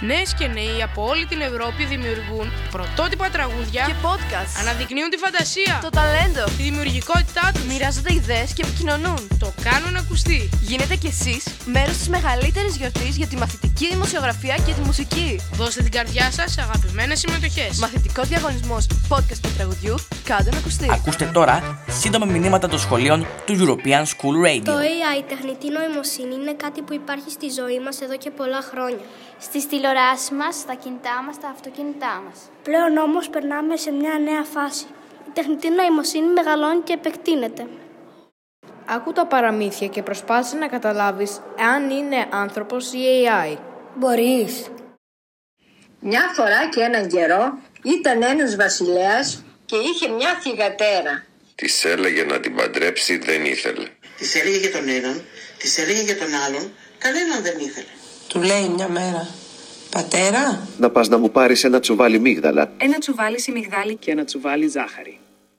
Νέες και νέοι από όλη την Ευρώπη δημιουργούν πρωτότυπα τραγούδια και podcast. Αναδεικνύουν τη φαντασία, το ταλέντο, τη δημιουργικότητά τους. Μοιράζονται ιδέες και επικοινωνούν. Το κάνουν ακουστεί. Γίνετε κι εσείς μέρος της μεγαλύτερης γιορτής για τη μαθητική δημοσιογραφία και τη μουσική. Δώστε την καρδιά σας σε αγαπημένες συμμετοχές. Μαθητικός διαγωνισμός podcast του τραγουδιού, κάντε να ακουστεί. Ακούστε τώρα σύντομα μηνύματα των σχολείων του European School Radio. Το AI, η τεχνητή νοημοσύνη, είναι κάτι που υπάρχει στη ζωή μας εδώ και πολλά χρόνια. Στις τηλεοράσεις μας, στα κινητά μας, στα αυτοκίνητά μας. Πλέον όμως περνάμε σε μια νέα φάση. Η τεχνητή νοημοσύνη μεγαλώνει και επεκτείνεται. Άκου τα παραμύθια και προσπάθησε να καταλάβεις αν είναι άνθρωπος ή AI. Μπορείς. Μια φορά και έναν καιρό ήταν ένας βασιλέας και είχε μια θυγατέρα. Της έλεγε να την παντρέψει, δεν ήθελε. Της έλεγε για τον έναν, της έλεγε για τον άλλον, κανέναν δεν ήθελε. Του λέει μια μέρα: πατέρα, να πας να μου πάρεις ένα τσουβάλι μίγδαλα. Ένα τσουβάλι σιμιγδάλι και ένα τσουβάλι ζάχαρη.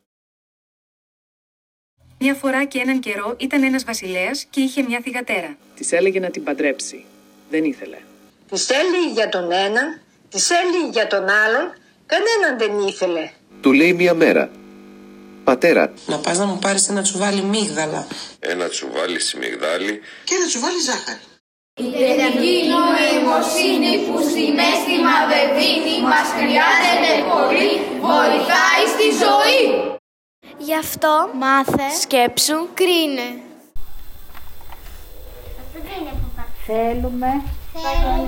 Μια φορά και έναν καιρό ήταν ένας βασιλέας και είχε μια θυγατέρα. Της έλεγε να την παντρέψει. Δεν ήθελε. Της έλεγε για τον έναν, της έλεγε για τον άλλον, κανέναν δεν ήθελε. Του λέει μια μέρα: πατέρα, να πας να μου πάρεις ένα τσουβάλι μίγδαλα. Ένα τσουβάλι σιμιγδάλι και ένα τσουβάλι ζάχαρη. Η τεχνητή νοημοσύνη που συναίσθημα δεν δίνει, μας χρειάζεται πολύ, βοηθάει στη ζωή. Γι' αυτό μάθε, σκέψου, κρίνε. Θέλουμε